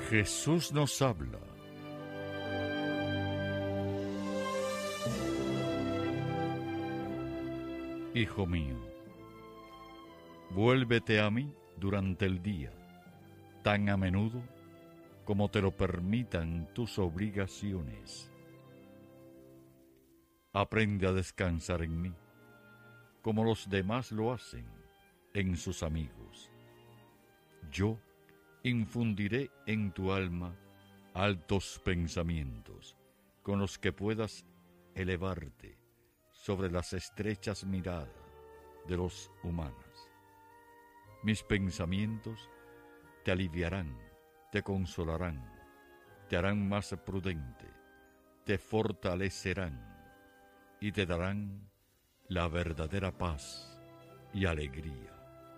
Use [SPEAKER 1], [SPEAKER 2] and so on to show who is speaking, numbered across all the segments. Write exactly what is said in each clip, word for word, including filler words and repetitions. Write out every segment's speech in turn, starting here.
[SPEAKER 1] Jesús nos habla. Hijo mío, vuélvete a mí durante el día, tan a menudo como te lo permitan tus obligaciones. Aprende a descansar en mí, como los demás lo hacen en sus amigos. Yo infundiré en tu alma altos pensamientos, con los que puedas elevarte sobre las estrechas miradas de los humanos. Mis pensamientos te aliviarán, te consolarán, te harán más prudente, te fortalecerán y te darán la verdadera paz y alegría.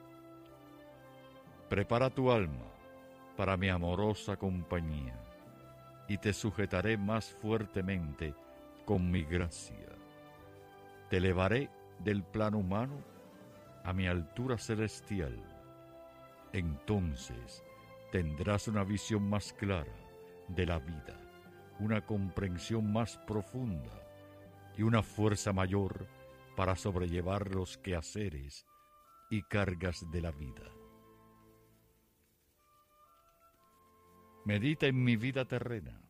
[SPEAKER 1] Prepara tu alma para mi amorosa compañía y te sujetaré más fuertemente con mi gracia. Te elevaré del plano humano a mi altura celestial. Entonces tendrás una visión más clara de la vida, una comprensión más profunda y una fuerza mayor para sobrellevar los quehaceres y cargas de la vida. Medita en mi vida terrena.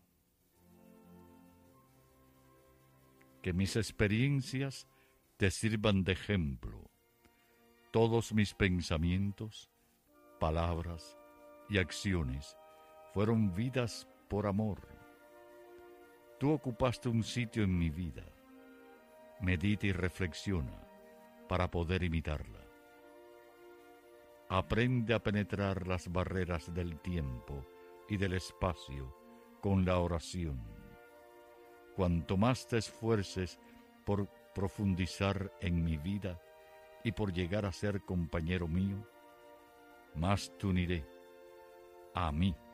[SPEAKER 1] Que mis experiencias te sirvan de ejemplo. Todos mis pensamientos, palabras y acciones fueron vidas por amor. Tú ocupaste un sitio en mi vida. Medita y reflexiona para poder imitarla. Aprende a penetrar las barreras del tiempo y del espacio con la oración. Cuanto más te esfuerces por profundizar en mi vida y por llegar a ser compañero mío, más te uniré a mí